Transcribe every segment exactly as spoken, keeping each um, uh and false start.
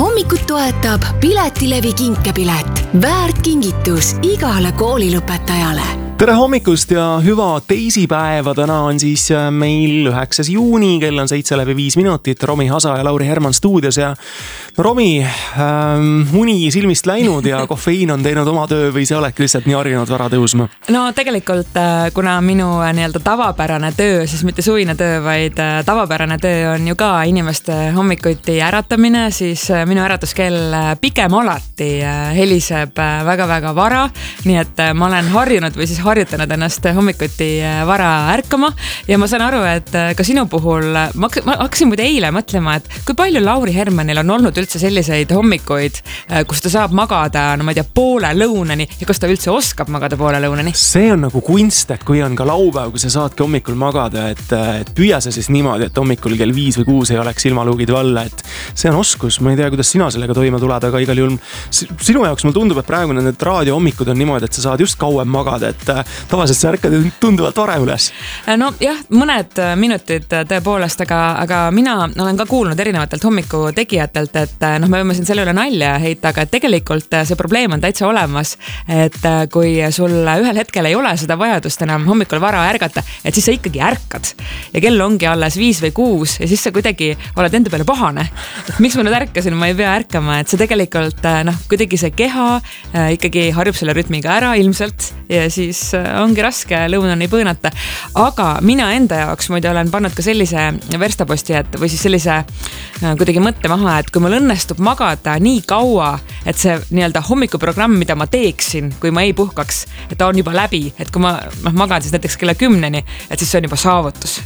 hommikut toetab Piletilevi kinkepilet. Väärt kingitus igale koolilõpetajale. Tere hommikust ja hüva teisipäeva. Täna on siis meil üheksas juuni, kell on seitse läbi viis minutit. Romi Hasa ja Lauri Herman stuudios ja no Romi, ähm, uni silmist läinud ja kofeiin on teinud oma töö või see oled lihtsalt nii harjunud vara tõusma? No tegelikult, kuna minu nii-öelda tavapärane töö, siis mitte suvine töö, vaid tavapärane töö on ju ka inimeste hommikuti äratamine, siis minu äratuskell pigem alati heliseb väga-väga vara, nii et ma olen harjunud või siis harjutanud ennast hommikuti vara ärkama ja ma saan aru, et ka sinu puhul, ma hakkasin muide eile mõtlema, et kui palju Lauri Hermanil on olnud üldse selliseid hommikuid, kus ta saab magada, no ma ei tea, poole lõunani ja kas ta üldse oskab magada poole lõunani? See on nagu kunst, et kui on ka laupäev, kui sa saadki hommikul magada, et, et püüa sa siis niimoodi, et hommikul kell viis või kuus ei oleks ilmaluugid valla, et see on oskus, ma ei tea, kuidas sina sellega toime tuled, aga igal juhul sinu jaoks mul tundub, et praegu need raadio hommikud on niimoodi, et sa saad just kauem magada, et tavaliselt sa ärkad tunduvalt varem üles. No jah, mõned minutid tõepoolest, aga, aga mina olen ka kuulnud erinevatelt hommiku tegijatelt, et noh, me võime siin selle üle nalja heita, aga tegelikult see probleem on täitsa olemas, et kui sul ühel hetkel ei ole seda vajadust enam hommikul vara ärgata, et siis sa ikkagi ärkad ja kell ongi alles viis või kuus ja siis sa kuidagi oled enda peale pahane. Et miks ma nüüd ärkasin, ma ei pea ärkama, et see tegelikult noh, kuidagi see keha ikkagi harjub selle rütmiga ära ilmselt ja siis ongi raske lõunani põõnata, aga mina enda jaoks muide olen pannud ka sellise verstaposti, et või siis sellise kuidagi mõtte maha, et kui mul õnnestub magada nii kaua, et see nii-öelda hommikuprogramm, mida ma teeksin, kui ma ei puhkaks, et ta on juba läbi, et kui ma magan siis näiteks kella kümneni, et siis see on juba saavutus.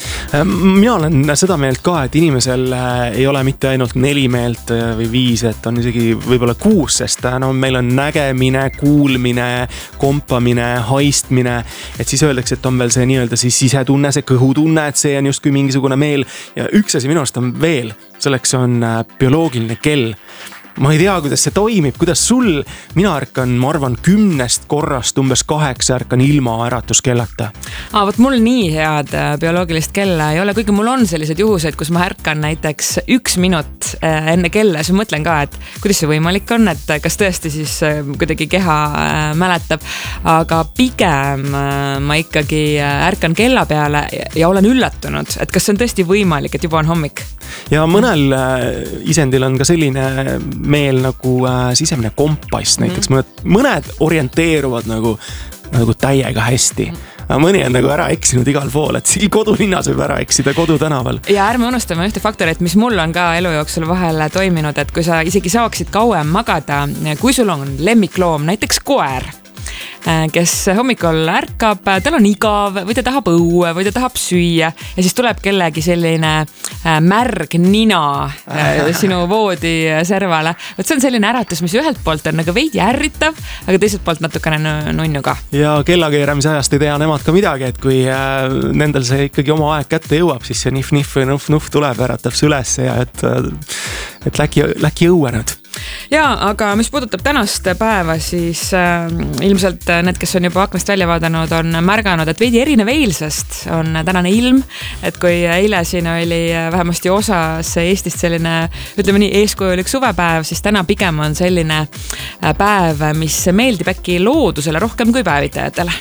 Mina olen seda meelt ka, et inimesel ei ole mitte ainult neli meelt või viis, et on isegi võib-olla kuus, sest no, meil on nägemine, kuulmine, kompamine, haistmine, et siis öeldakse, et on veel see nii-öelda siis sisetunne, see kõhutunne, et see on justkui mingisugune meel ja üks asi minu arust on veel, selleks on bioloogiline kell. Ma ei tea, kuidas see toimib, kuidas sul, mina ärkan, ma arvan, kümnest korrast umbes kaheksa ärkan ilma äratuskellata. Aa, võt mul nii head bioloogilist kella ei ole, kuigi mul on sellised juhused, kus ma ärkan näiteks üks minut enne kella ja siis mõtlen ka, et kuidas see võimalik on, et kas tõesti siis kuidagi keha mäletab, aga pigem ma ikkagi ärkan kella peale ja olen üllatunud, et kas see on tõesti võimalik, et juba on hommik. Ja mõnel isendil on ka selline meel nagu äh, sisemine kompass, näiteks mm. mõned, mõned orienteeruvad nagu, nagu täiega hästi. Mõni on nagu ära eksinud igal pool, et siin kodulinnas võib ära eksida kodutänaval. Ja ärme unustame ühte faktorit, mis mul on ka elu jooksul vahel toiminud, et kui sa isegi saaksid kauem magada, kui sul on lemmikloom, näiteks koer, kes hommikul ärkab, tal on igav või ta tahab õue või ta tahab süüa ja siis tuleb kellegi selline märg nina sinu voodi servale. Võt see on selline äratus, mis ühelt poolt on nagu veidi ärritav, aga teiselt poolt natukene nunnu ka. Ja kellakeeramise ajast ei tea nemad ka midagi, et kui nendel see ikkagi oma aeg kätte jõuab, siis see nif-nif või nuff-nuff tuleb, äratab see üles ja et, et läki, läki õuenud. Ja, aga mis puudutab tänast päeva, siis äh, ilmselt need, kes on juba aknast välja vaadanud, on märganud, et veidi erinev eilsest on tänane ilm, et kui eile siin oli vähemasti osas Eestist selline, ütleme nii, eeskujulik suvepäev, siis täna pigem on selline päev, mis meeldib äkki loodusele rohkem kui päevitajatele.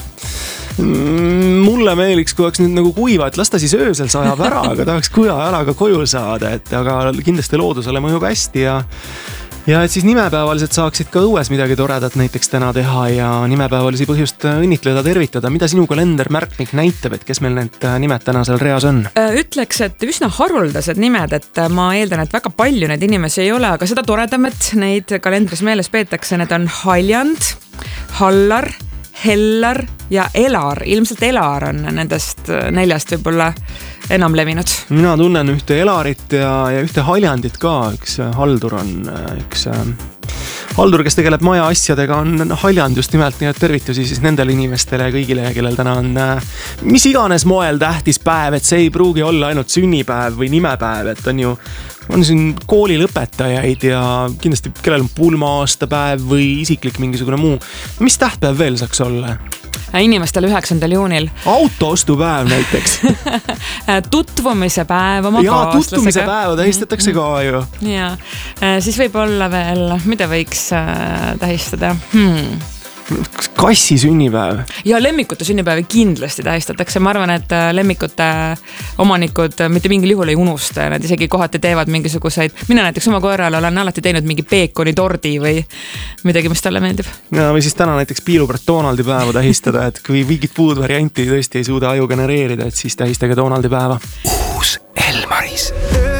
Mulle meeliks, kui oleks nüüd nagu kuiva, et lasta siis öösel sajab ära, aga tahaks kuja jalaga koju saada, et aga kindlasti loodusele mõjub hästi ja Ja et siis nimepäevaliselt saaksid ka õues midagi toredat näiteks täna teha ja nimepäevalisi põhjust õnnitleda, tervitada. Mida sinu kalendermärknik näitab, et kes meil need nimed täna seal reas on? Ütleks, et üsna haruldased nimed, et ma eeldan, et väga palju neid inimesi ei ole, aga seda toredam, et neid kalendris meeles peetakse. Need on Haljand, Hallar, Hellar ja Elar. Ilmselt Elar on nendest neljast võib-olla enam levinud. Mina tunnen ühte Elarit ja, ja ühte Haljandit ka. Üks haldur on üks haldur, kes tegeleb maja asjadega, on Haljand just nimelt, nii et tervitusi siis nendele inimestele ja kõigile, kellel täna on mis iganes moel tähtis päev, et see ei pruugi olla ainult sünnipäev või nimepäev, et on ju on siin koolilõpetajaid ja kindlasti kellel on pulma aastapäev või isiklik mingisugune muu. Mis tähtpäev veel saaks olla? inimestele üheksandal juunil. Autoostupäev näiteks. Tutvumise päev oma ja, kaaslasega. Tutvumise päeva tähistatakse ka ju. Ja, siis võib olla veel, mida võiks tähistada? Hmm. Kassi sünnipäev. Ja lemmikute sünnipäevi kindlasti tähistatakse. Ma arvan, et lemmikute omanikud mitte mingil juhul ei unusta. Nad isegi kohati teevad mingisuguseid. Mina näiteks oma koerale olen alati teinud mingi peekoni tordi või midagi, mis talle meeldib. Ja, või siis täna näiteks piilupäralt Donaldi päeva tähistada, et kui mingit puud varianti tõesti ei suuda aju genereerida, et siis tähistage Donaldi päeva. Uus Elmaris.